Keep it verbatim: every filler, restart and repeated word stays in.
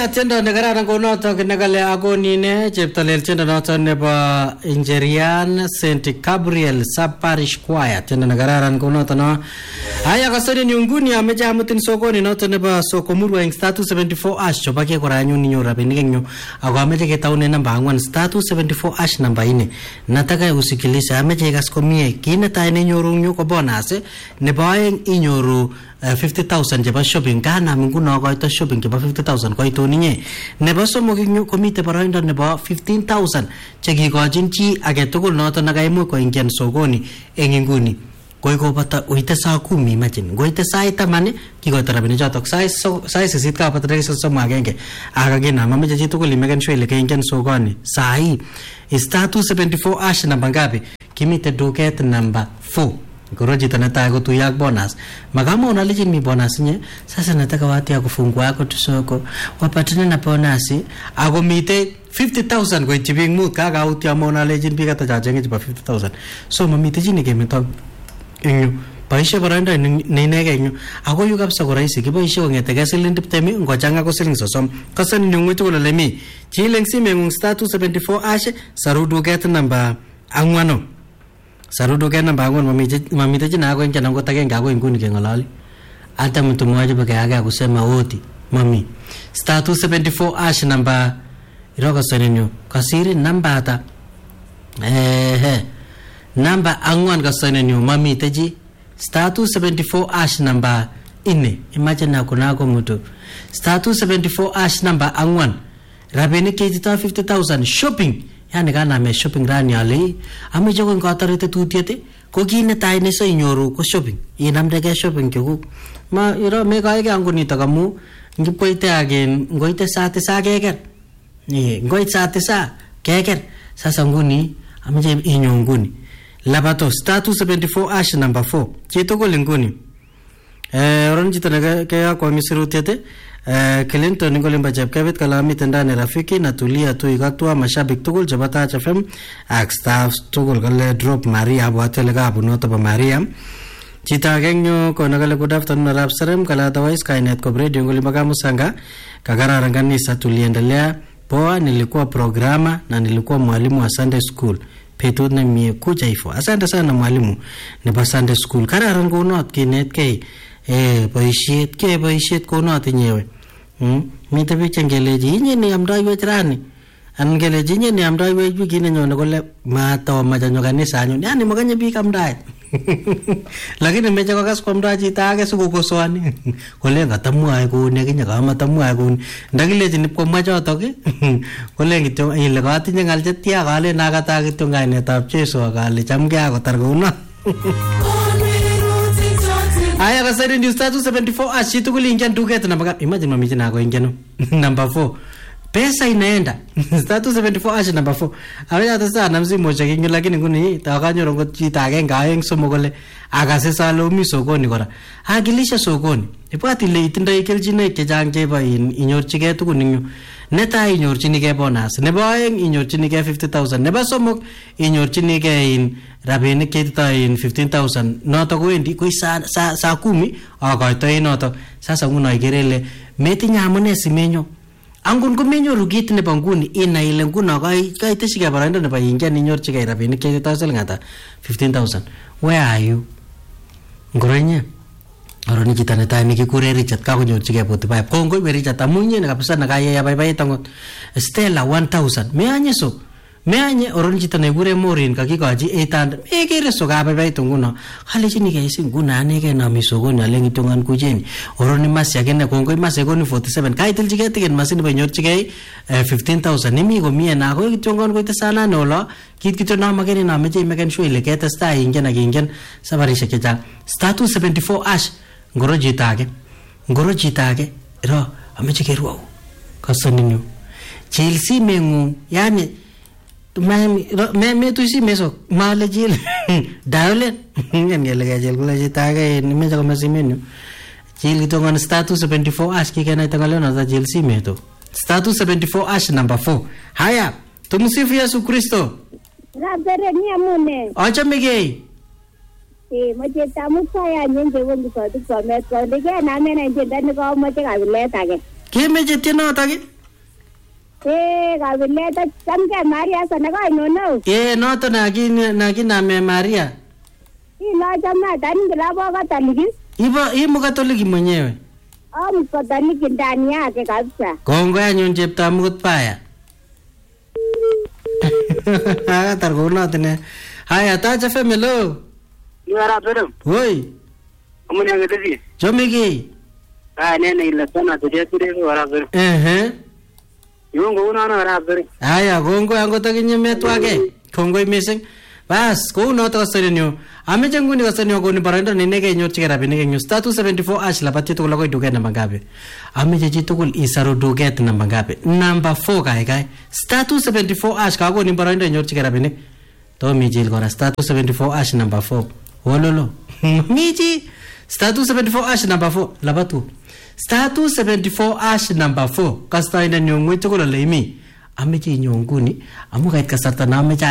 Haya tendo negara ngonoto kinagale agonine cheptalel tendo noto nebo Injerian Saint Gabriel Parish Choir tendo negara ngonoto no. Haya kasoni nyunguni ameja amutin sokoni noto nebo soko murwa ing status seventy-four ash chobake koranyu ninyo rabinik nyo ako ameje ketaune namba angwan status seventy-four ash namba ine nataka usikilize ameje gas komie kine tai nenyoru nyo ko bonus nebo aeng inyoru Uh, fifty thousand jeba shopping kana minguno ko ito shopping jeba fifty thousand ko ito ninye nebo somok nyo komite paroindo nebo fifteen thousand cheki gojin chi age tugul noto nakaimu ko ingen sokoni eng inguni koi ko pata uite saa kumi imagine goite saa itamani kikoito rabinik chotok saa saa sisit ka pata dakika sosom agenge akagena mameche chi tugul imeken sure ile kaingen sokoni saa hii status seventy-four ash namba ngapi kimite duket namba four Goroji tanata ko tuyak bonus. Magama unaliji mi bonus nye. Sasa nataka watu ya kufungua ako tusoko. Wapatene na bonus. Ako mite fifty thousand kwa itibing mood. Kaka uti ya unaliji mpika tajajenge jiba fifty thousand. So mamite jini kemi to. Inyo. Paishe baranda ninege inyo. Ako yu kapsa kuraisi. Kipaishe wangeteke silindip temi. Ngwachanga ko siling sosom. Kasani nyungwitu kula lemi. Chileng si mengung status seventy-four ashe. Sarudu get namba angwano. Sarudo kena bangun mamite mamite jina ako nje nango tagenga ako inguni kengalali hata mtu mmoja peke yake akusema wote mami status seventy-four ash namba iroka sonenyo kasiri namba hata eh namba angwan kasonenyo mami teji status seventy-four ash namba ine imagine ako nako mtu status seventy-four ash namba angwan rabeni kijita fifty thousand shopping yani kana me shopping rani ali ami jogo ngatarete tutiete ko kine tai ne so inyoru ko shopping inamde ke shopping ku ma iro me ga ke anguni tagamu ngipkoite again ngoite sate sa keker ni ngoite sate sa keker sasa nguni ami je inyonguni labato status seventy-four ash number four chito ko linguni eh ron jitana ke kwa misirutiete Uh, Clinton ngolimba Jepkavit kalami tendane rafiki na tulia tu ikatwa mashabik tugul jabata H F M ak staff tugul kale drop Maria abwatele ga abunoto ba Maria chita genyo ko nagale good afternoon rap serem kala otherwise kainet ko radio ngolimba kama sanga kagara ranganisa tuliendelea poa nilikuwa programa na nilikuwa mwalimu wa Sunday school petu na mie kuja ifo asante sana mwalimu ni ba Sunday school kara rangonot kinet ke eh boishet ke boishet ko no atinyewe hm mite biche ngeleji inye ni amdai wechrani angeleji inye ni amdai weju kine nyone kole mato majanyo kanisa anyu yani makanye bi kamdai lakini meje ko kas komdai chita age sukukoswani kole ngatamwae ko ne kinya kama tamwae ko ndagileji ni ko machotok kole ngityo ile ka tinye ngal chetia kale nakata kityo ngainetab Jesu kale chamge akotar kuno Aya kasari ndi status seventy-four ash chitu kulingia duket namba imagine mami jina ako ingeno number four pesa inaenda status seventy-four ash number four awaya tasa namsi moja kingi lakini nguni takanyo rongo chita agenga aeng somo kole akase salo mi sokoni kora akilisha sokoni ipati le itinda ikelchine chechang cheba inyorchige tukun ninyo neta inyorchinige bonus nebo aeng inyorchinige fifty thousand nebo somok inyorchinige in rabinik ketita in fifteen thousand noto koendi koi sa sa, sa kumi akoito noto sasa nguno ikerele metinye amune simenyo angun kumenyoru kit nebo nguni ina ile nguno kai kaiteshike baraindo nebo ingen inyorchige rabinik ketita silingata fifteen thousand where are you ngorenye Aroni kita neta ni kikure Richard ka kunyorchige forty-five kongo be Richard amunye na kabisa na kaya ya bye bye tangot Stella one thousand me anye so me anye oroni kita ne gure morin ka kikaji eight hundred e kere so ka bye bye tunguno khale chini ke isi nguna ne ke na misogo ni alengi tungan kujeni oroni mas ya kene kongo mas e goni forty-seven kai tiljige tigen masin be nyorchige fifteen thousand nimi go mie na go tungan ko tesana nolo kit kito na mageni na meje meken sho ile ke testa ingen ingen sabari sheketa status seventy-four ash ngoro jitake ngoro jitake ro ameche keruo kasaninyo Chelsea mengu yani me me me tu si meso male jil dawle ngene lega jil kula jitake ni meja kama simenyo jil to ngon status seventy-four ash kikena itangalo na Chelsea meto status seventy-four ash number four haya tumsifu Yesu Kristo rabere ni amune acha mege eh moje tamu saya nyenje wongi ko tu ko me ko de na me na nje dan ko moje ka le ta ke Kemeche tienotok ii? Eh, kabilet chamke Maria sana kai nono. Eh, noto nakin nakiname Maria. Ila chama tani kilabo Katoliki. Ibo imu Katoliki mwenyewe. Oh, Mkatoliki ndani yake kabisa. Kongoi anyun cheptamukut paya. Akatar kounot ine. Haya, Taach F M, hello. Yara pero. Woi, Amune ngedezi. chomiki. Ah nene ile sana tuje tuje wara pero. Ehe. Yungo una na wara pero. Haya, kongoi angot akinye metwake. Kongoi mising. Bas, kounoto kasarinyo. Ameche nguni kasarinyo koni baraindo nineke nyorchike rabinik eng yu. Star two seventy-four ash labat chitugul akoi duket namba ngapi. Ameche chitugul isaru duket namba ngapi. Namba four kaikai. Star two seventy-four ash kakoni baraindo nyorchike rabinik. Tomi jil kora star two seventy-four ash number four. Wololo. Miji. Star two seventy-four ash number four. Labatu. Star two seventy-four ash number four. Kasta ina nyongwe chukula leimi. Ameche nyonguni. Amu kait kasarta na ameche